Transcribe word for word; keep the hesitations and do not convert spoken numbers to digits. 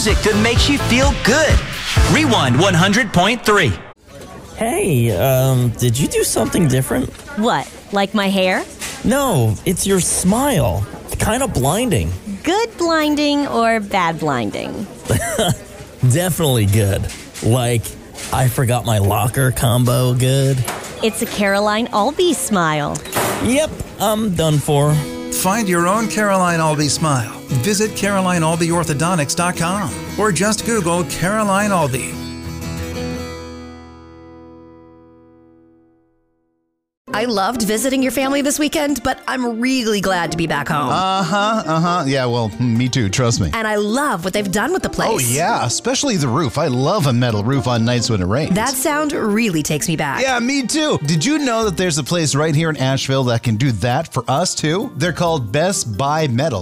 music that makes you feel good. Rewind one hundred point three. Hey, um, did you do something different? What, like my hair? No, it's your smile. Kind of blinding. Good blinding or bad blinding? Definitely good. Like, I forgot my locker combo good. It's a Caroline Albee smile. Yep, I'm done for. Find your own Caroline Albee smile. Visit Caroline Albee Orthodontics dot com or just Google Caroline Albee. I loved visiting your family this weekend, but I'm really glad to be back home. Uh-huh, uh-huh. Yeah, well, me too, trust me. And I love what they've done with the place. Oh, yeah, especially the roof. I love a metal roof on nights when it rains. That sound really takes me back. Yeah, me too. Did you know that there's a place right here in Asheville that can do that for us, too? They're called Best Buy Metal.